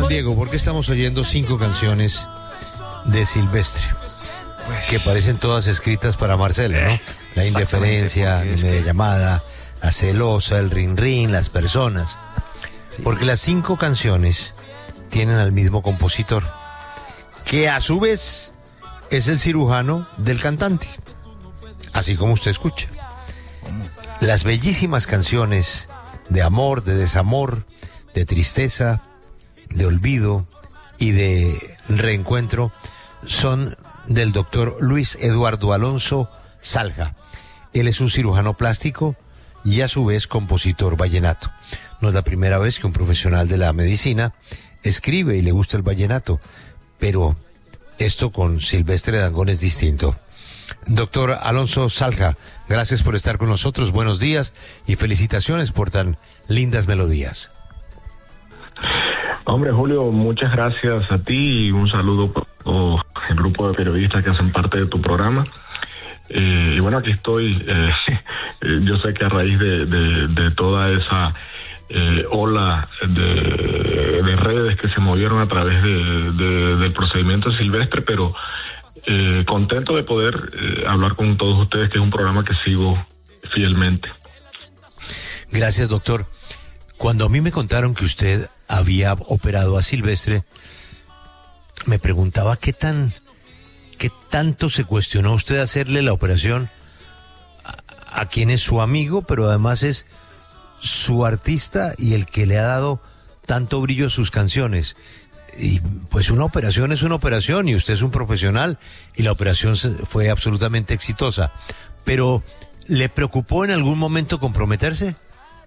Juan Diego, ¿por qué estamos oyendo 5 canciones de Silvestre? Pues, que parecen todas escritas para Marcelo, ¿no? La indiferencia, la llamada, la celosa, el rin rin, las personas. Sí. Porque las 5 canciones tienen al mismo compositor, que a su vez es el cirujano del cantante, así como usted escucha. Las bellísimas canciones de amor, de desamor, de tristeza, de olvido y de reencuentro son del doctor Luis Eduardo Alonso Salga. Él es un cirujano plástico y a su vez compositor vallenato. No es la primera vez que un profesional de la medicina escribe y le gusta el vallenato, pero esto con Silvestre Dangond es distinto. Doctor Alonso Salga, gracias por estar con nosotros, buenos días y felicitaciones por tan lindas melodías. Hombre, Julio, muchas gracias a ti y un saludo por todo el grupo de periodistas que hacen parte de tu programa. Y bueno, aquí estoy. Yo sé que a raíz de toda esa ola de redes que se movieron a través del procedimiento de Silvestre, pero contento de poder hablar con todos ustedes, que es un programa que sigo fielmente. Gracias, doctor. Cuando a mí me contaron que usted había operado a Silvestre, me preguntaba qué tanto se cuestionó usted hacerle la operación a quien es su amigo, pero además es su artista y el que le ha dado tanto brillo a sus canciones. Y pues una operación es una operación y usted es un profesional y la operación fue absolutamente exitosa. Pero, ¿le preocupó en algún momento comprometerse?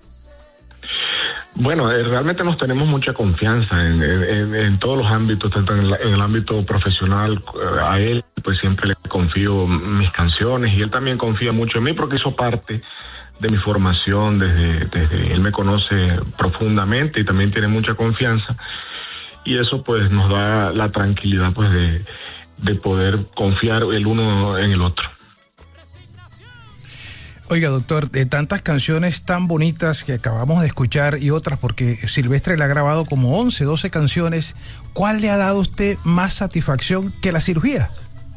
Bueno, realmente nos tenemos mucha confianza en todos los ámbitos, tanto en el ámbito profesional. A él pues siempre le confío mis canciones y él también confía mucho en mí porque hizo parte de mi formación desde él me conoce profundamente y también tiene mucha confianza, y eso pues nos da la tranquilidad pues de poder confiar el uno en el otro. Oiga, doctor, de tantas canciones tan bonitas que acabamos de escuchar y otras, porque Silvestre le ha grabado como 11, 12 canciones, ¿cuál le ha dado a usted más satisfacción que la cirugía?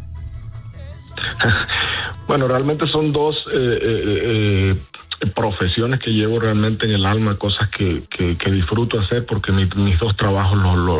Bueno, realmente son dos profesiones que llevo realmente en el alma, cosas que disfruto hacer porque mis dos trabajos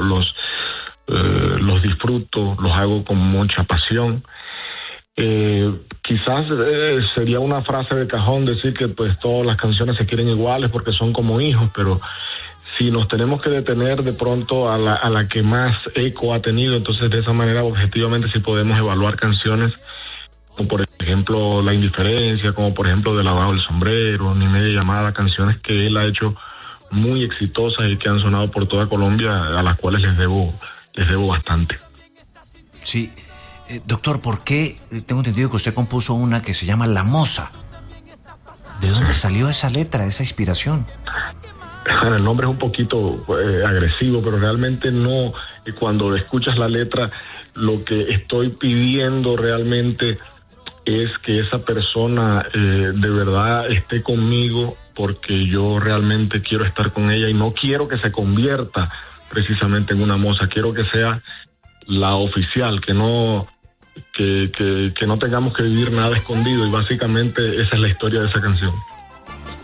los disfruto, los hago con mucha pasión. Quizás sería una frase de cajón decir que pues todas las canciones se quieren iguales porque son como hijos, pero si nos tenemos que detener de pronto a la que más eco ha tenido, entonces de esa manera objetivamente sí podemos evaluar canciones como por ejemplo La Indiferencia, como por ejemplo De Lavado el Sombrero, Ni Media Llamada, canciones que él ha hecho muy exitosas y que han sonado por toda Colombia, a las cuales les debo bastante. Sí. Doctor, ¿por qué? Tengo entendido que usted compuso una que se llama La Moza. ¿De dónde salió esa letra, esa inspiración? El nombre es un poquito agresivo, pero realmente no. Cuando escuchas la letra, lo que estoy pidiendo realmente es que esa persona de verdad esté conmigo, porque yo realmente quiero estar con ella y no quiero que se convierta precisamente en una moza. Quiero que sea la oficial, que no tengamos que vivir nada escondido, y básicamente esa es la historia de esa canción.